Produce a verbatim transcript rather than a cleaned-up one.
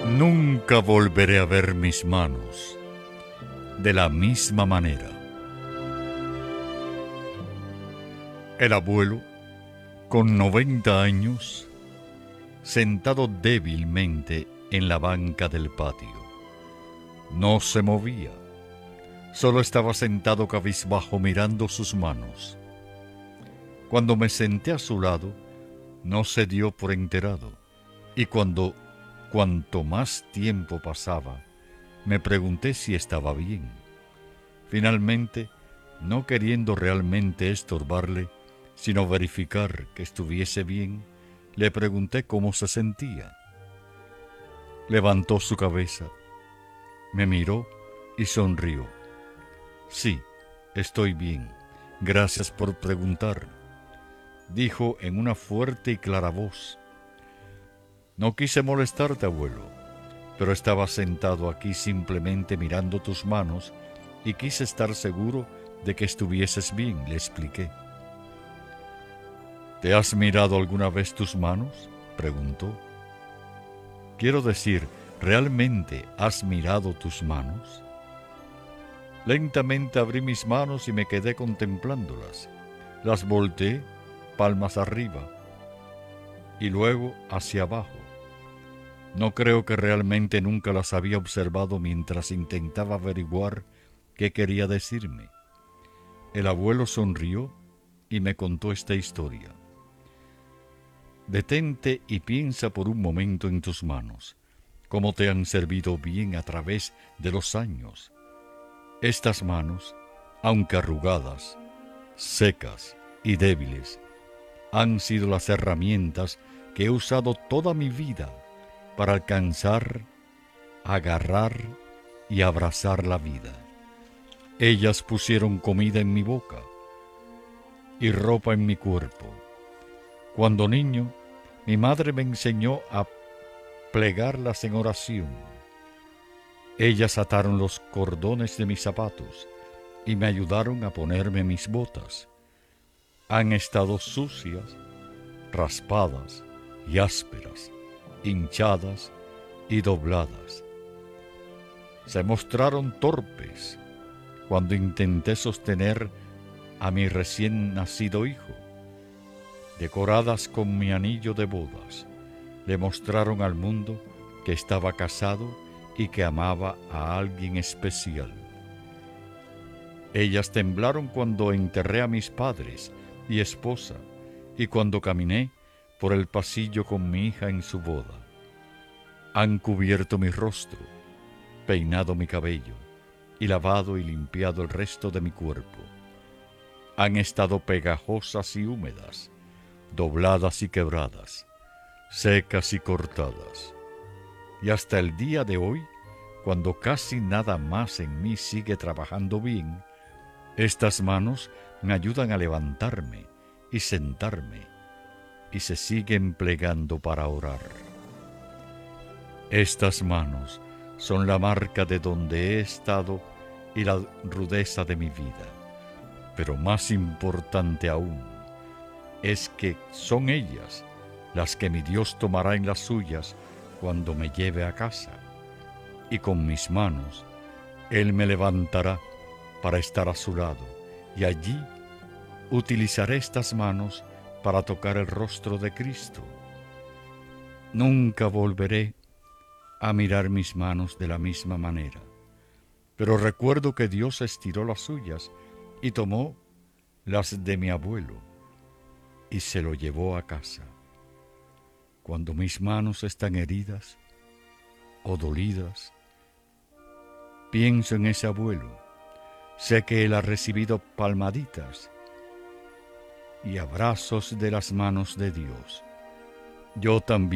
Nunca volveré a ver mis manos de la misma manera. El abuelo, con noventa años, sentado débilmente en la banca del patio. No se movía, solo estaba sentado cabizbajo mirando sus manos. Cuando me senté a su lado, no se dio por enterado, y cuando cuanto más tiempo pasaba, me pregunté si estaba bien. Finalmente, no queriendo realmente estorbarle, sino verificar que estuviese bien, le pregunté cómo se sentía. Levantó su cabeza, me miró y sonrió. Sí, estoy bien. Gracias por preguntar, dijo en una fuerte y clara voz. No quise molestarte, abuelo, pero estaba sentado aquí simplemente mirando tus manos y quise estar seguro de que estuvieses bien, le expliqué. ¿Te has mirado alguna vez tus manos?, preguntó. Quiero decir, ¿realmente has mirado tus manos? Lentamente abrí mis manos y me quedé contemplándolas. Las volteé, palmas arriba, y luego hacia abajo. No creo que realmente nunca las había observado mientras intentaba averiguar qué quería decirme. El abuelo sonrió y me contó esta historia. Detente y piensa por un momento en tus manos, cómo te han servido bien a través de los años. Estas manos, aunque arrugadas, secas y débiles, han sido las herramientas que he usado toda mi vida para alcanzar, agarrar y abrazar la vida. Ellas pusieron comida en mi boca y ropa en mi cuerpo. Cuando niño, mi madre me enseñó a plegarlas en oración. Ellas ataron los cordones de mis zapatos y me ayudaron a ponerme mis botas. Han estado sucias, raspadas y ásperas, hinchadas y dobladas. Se mostraron torpes cuando intenté sostener a mi recién nacido hijo. Decoradas con mi anillo de bodas, le mostraron al mundo que estaba casado y que amaba a alguien especial. Ellas temblaron cuando enterré a mis padres y esposa y cuando caminé por el pasillo con mi hija en su boda. Han cubierto mi rostro, peinado mi cabello y lavado y limpiado el resto de mi cuerpo. Han estado pegajosas y húmedas, dobladas y quebradas, secas y cortadas. Y hasta el día de hoy, cuando casi nada más en mí sigue trabajando bien, estas manos me ayudan a levantarme y sentarme y se siguen plegando para orar. Estas manos son la marca de donde he estado y la rudeza de mi vida. Pero más importante aún es que son ellas las que mi Dios tomará en las suyas cuando me lleve a casa. Y con mis manos Él me levantará para estar a su lado, y allí utilizaré estas manos para tocar el rostro de Cristo. Nunca volveré a mirar mis manos de la misma manera, pero recuerdo que Dios estiró las suyas y tomó las de mi abuelo y se lo llevó a casa. Cuando mis manos están heridas o dolidas, pienso en ese abuelo. Sé que él ha recibido palmaditas y abrazos de las manos de Dios. Yo también